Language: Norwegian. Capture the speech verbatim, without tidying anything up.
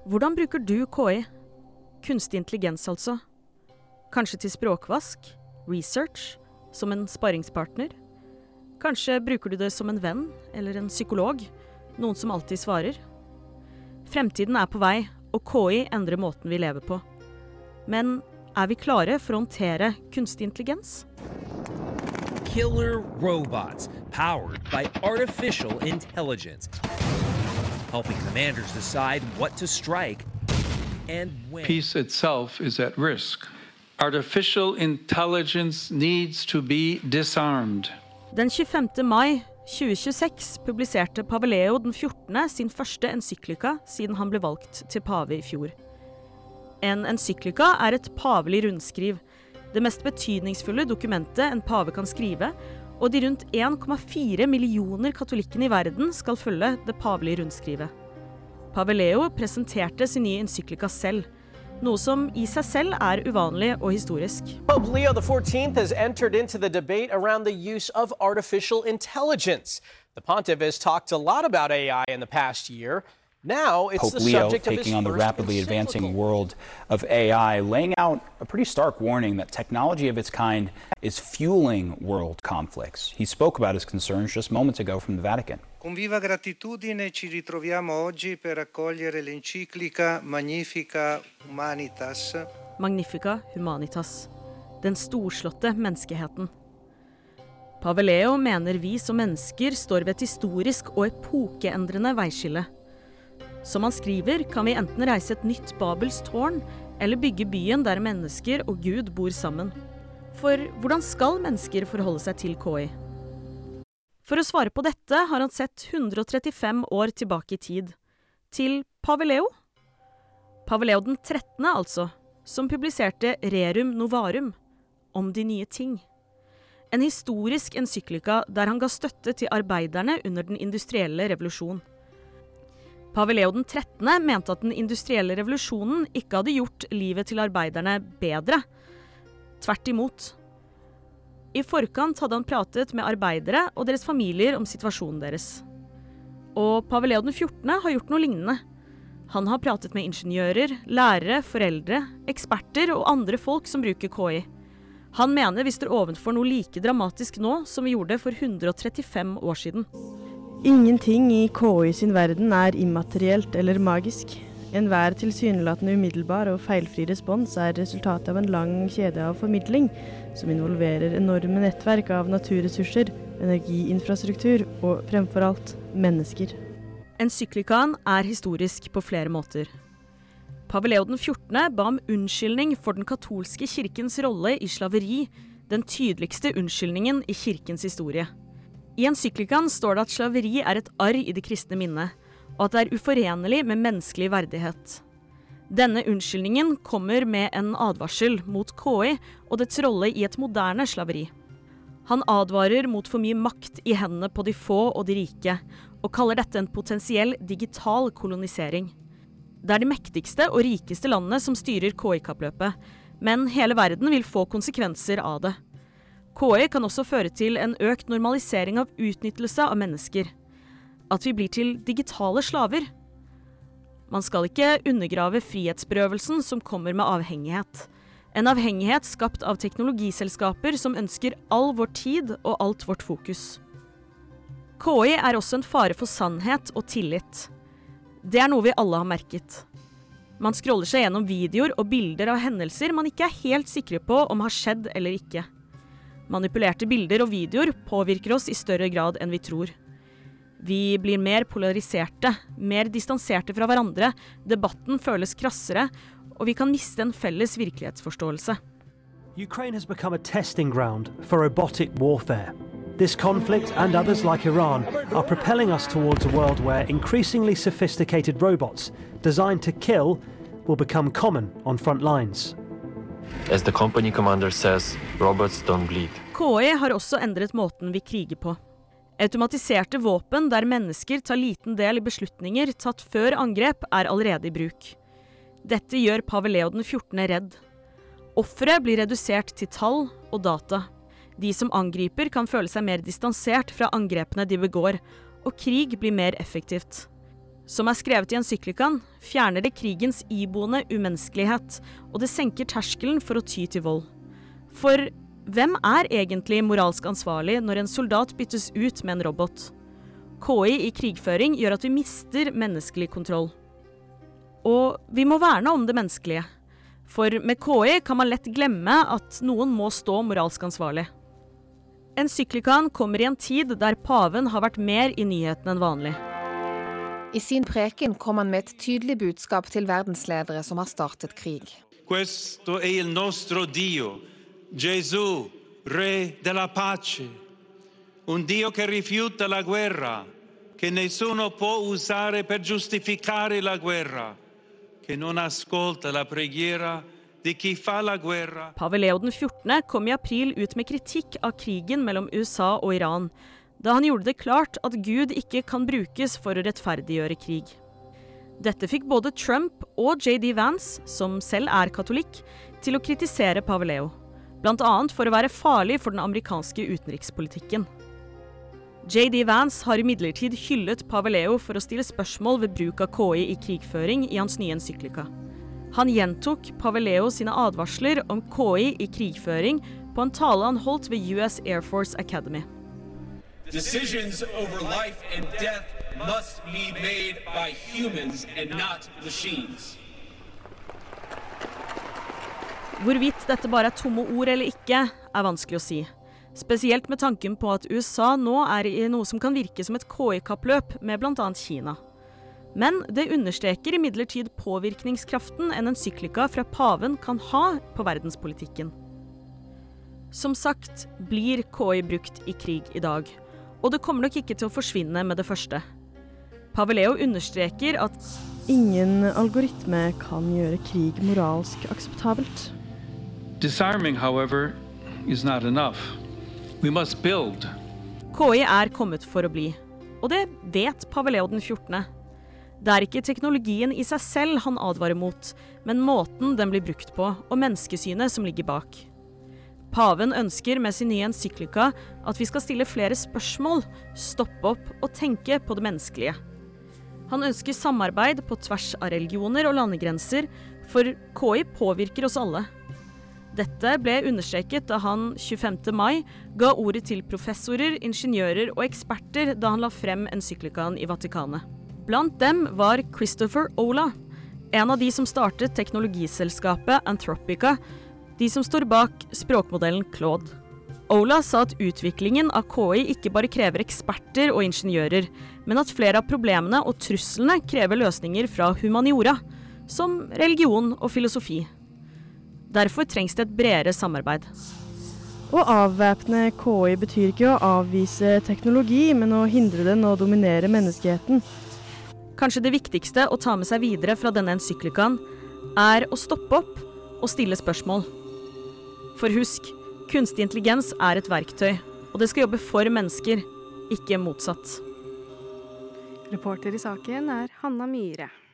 Hvordan bruker du K I? Kunstig intelligens altså. Kanskje til språkvask, research, som en sparringspartner. Kanskje bruker du det som en venn eller en psykolog, noen som alltid svarer. Fremtiden er på vei, og K I endrer måten vi lever på. Men er vi klare for å håndtere kunstig intelligens? Killer robots powered by artificial intelligence, helping commanders decide what to strike and when. Peace itself is at risk. Artificial intelligence needs to be disarmed. Den tjuefemte mai tjue tjueseks publiserte Pave Leo den fjortende sin første encyklika siden han ble valgt til pave i fjor. En encyklika er et pavelig rundskriv, det mest betydningsfulle dokumentet en pave kan skrive, og de rundt en komma fire millioner katolikkene i verden skal følge det pavelige rundskrivet. Pave Leo presenterte sin nye encyklika selv, noe som i seg selv er uvanlig og historisk. Pope Leo the fourteenth has entered into the debate around the use of artificial intelligence. The pontiff has talked a lot about A I in the past year. Now it's Pope the Leo subject of his taking on the first rapidly encyclical. advancing world of A I, laying out a pretty stark warning that technology of its kind is fueling world conflicts. He spoke about his concerns just moments ago from the Vatican. Con viva gratitudine ci ritroviamo oggi per accogliere l'enciclica Magnifica Humanitas. Magnifica Humanitas, den storslåtte menneskeheten. Pave Leo mener vi som mennesker står ved et historisk og epokeendrende veiskille. Som han skriver, kan vi enten reise et nytt Babels tårn, eller bygge byen der mennesker og Gud bor sammen. For hvordan skal mennesker forholde seg til K I? For å svare på dette har han sett hundre og trettifem år tilbake i tid. Til Pave Leo? Pave Leo den trettende altså, som publiserte Rerum Novarum, om de nye ting. En historisk encyklika der han ga støtte til arbeiderne under den industrielle revolusjonen. Pave Leo den trettende mente at den industrielle revolusjonen ikke hadde gjort livet til arbeiderne bedre. Tvert imot. I forkant hadde han pratet med arbeidere og deres familier om situasjonen deres. Og Pave Leo den fjortende har gjort noe lignende. Han har pratet med ingeniører, lærere, foreldre, eksperter og andre folk som bruker K I. Han mener vi står ovenfor noe like dramatisk nå som vi gjorde for hundre og trettifem år siden. Ingenting i K I sin verden er immaterielt eller magisk. Enhver tilsynelatende umiddelbar og feilfri respons er resultatet av en lang kjede av formidling, som involverer enorme nettverk av naturressurser, energiinfrastruktur og fremfor alt mennesker. Encyklikaen er historisk på flere måter. Pave Leo den fjortende ba om unnskyldning for den katolske kirkens rolle i slaveri, den tydeligste unnskyldningen i kirkens historie. I encyklikaen står det at slaveri er et arr i det kristne minnet, og at det er uforenelig med menneskelig verdighet. Denne unnskyldningen kommer med en advarsel mot K I og dets rolle i et moderne slaveri. Han advarer mot for mye makt i hendene på de få og de rike, og kaller dette en potensiell digital kolonisering. Det er de mektigste og rikeste landene som styrer K I-kappløpet, men hele verden vil få konsekvenser av det. K I kan også føre til en økt normalisering av utnyttelse av mennesker. At vi blir til digitale slaver. Man skal ikke undergrave frihetsberøvelsen som kommer med avhengighet. En avhengighet skapt av teknologiselskaper som ønsker all vår tid og alt vårt fokus. K I er også en fare for sannhet og tillit. Det er noe vi alle har merket. Man scroller seg gjennom videoer og bilder av hendelser man ikke er helt sikre på om har skjedd eller ikke. Manipulerte bilder og videoer påvirker oss i større grad enn vi tror. Vi blir mer polariserte, mer distanserte fra hverandre, debatten føles krassere, og vi kan miste en felles virkelighetsforståelse. Ukraine has become a testing ground for robotic warfare. This conflict and others like Iran are propelling us towards a world where increasingly sophisticated robots designed to kill will become common on front lines. As the company commander says, robots don't bleed. K I har også endret måten vi kriger på. Automatiserte våpen der mennesker tar liten del i beslutninger tatt før angrep er allerede i bruk. Dette gjør Pave Leo den fjortende redd. Offeret blir redusert til tall og data. De som angriper kan føle seg mer distansert fra angrepene de begår, og krig blir mer effektivt. som er skrevet i encyklikaen, fjerner det krigens iboende umenneskelighet, og det senker terskelen for å ty til vold. For hvem er egentlig moralsk ansvarlig når en soldat byttes ut med en robot? K I i krigføring gjør at vi mister menneskelig kontroll. Og vi må verne om det menneskelige. For med K I kan man lett glemme at noen må stå moralsk ansvarlig. Encyklikaen kommer i en tid der paven har vært mer i nyheten enn vanlig. I sin preken kom han med et tydelig budskap til verdensledere som har startet krig. Questo è il nostro Dio, Gesù, Re della pace. Un Dio che rifiuta la guerra, che nessuno può usare per giustificare la guerra, che non ascolta la preghiera di chi fa la guerra. Pave Leo den fjortende kom i april ut med kritikk av krigen mellom U S A og Iran, da han gjorde det klart at Gud ikke kan brukes for å rettferdiggjøre krig. Dette fikk både Trump og J D Vance, som selv er katolikk, til å kritisere Pave Leo, blant annet for å være farlig for den amerikanske utenrikspolitikken. J D Vance har imidlertid hyllet Pave Leo for å stille spørsmål ved bruk av K I i krigføring i hans nye encyklika. Han gjentok Pave Leo sine advarsler om K I i krigføring på en tale han holdt ved U S Air Force Academy. Decisions over life and death must be made by humans and not machines. Hvorvidt dette bare er tomme ord eller ikke, er vanskelig å si. Spesielt med tanken på at U S A nå er i noe som kan virke som et K I-kappløp med blant annet Kina. Men det understreker imidlertid påvirkningskraften en encyklika fra paven kan ha på verdenspolitikken. Som sagt blir K I brukt i krig i dag, og det kommer nok ikke til å forsvinne med det første. Pave Leo understreker at ingen algoritme kan gjøre krig moralsk akseptabelt. Disarming, however, is not enough. We must build. K I er kommet for å bli, og det vet Pave Leo den fjortende. Det er ikke teknologien i seg selv han advarer mot, men måten den blir brukt på, og menneskesynet som ligger bak. Paven ønsker med sin nye encyklika at vi skal stille flere spørsmål, stoppe opp og tenke på det menneskelige. Han ønsker samarbeid på tvers av religioner og landegrenser, for K I påvirker oss alle. Dette ble understreket da han tjuefemte mai ga ordet til professorer, ingeniører og eksperter da han la frem encyklikaen i Vatikanet. Blant dem var Christopher Olah, en av de som startet teknologiselskapet Anthropica, de som står bak språkmodellen Claude. Olah sa at utviklingen av K I ikke bare krever eksperter og ingeniører, men at flere av problemene og truslene krever løsninger fra humaniora, som religion og filosofi. Derfor trengs det et bredere samarbeid. Å avvæpne K I betyr ikke å avvise teknologi, men å hindre den å dominere menneskeheten. Kanskje det viktigste å ta med seg videre fra denne encyklikaen er å stoppe opp og stille spørsmål. For husk, kunstig intelligens er et verktøy, og det skal jobbe for mennesker, ikke motsatt. Reporter i saken er Hanna Myhre.